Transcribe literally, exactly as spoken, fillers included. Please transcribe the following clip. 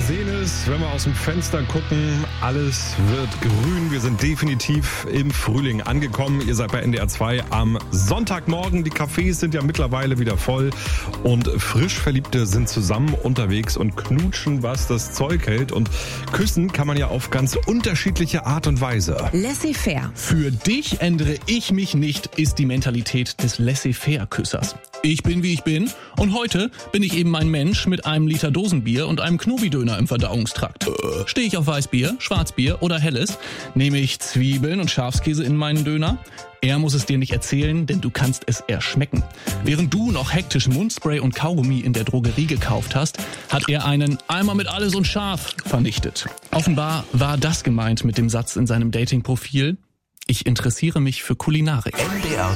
sehen es, wenn wir aus dem Fenster gucken, alles wird grün. Wir sind definitiv im Frühling angekommen. Ihr seid bei N D R zwei am Sonntagmorgen. Die Cafés sind ja mittlerweile wieder voll und frisch Verliebte sind zusammen unterwegs und knutschen, was das Zeug hält. Und küssen kann man ja auf ganz unterschiedliche Art und Weise. Laissez-faire. Für dich ändere ich mich nicht, ist die Mentalität des Laissez-faire-Küssers. Ich bin, wie ich bin, und heute bin ich eben ein Mensch mit einem Liter Dosenbier und einem Knobi-Döner im Verdauungstrakt. Stehe ich auf Weißbier, Schwarzbier oder Helles? Nehme ich Zwiebeln und Schafskäse in meinen Döner? Er muss es dir nicht erzählen, denn du kannst es erschmecken. Während du noch hektisch Mundspray und Kaugummi in der Drogerie gekauft hast, hat er einen Eimer mit alles und scharf vernichtet. Offenbar war das gemeint mit dem Satz in seinem Dating-Profil: Ich interessiere mich für Kulinarik. N D R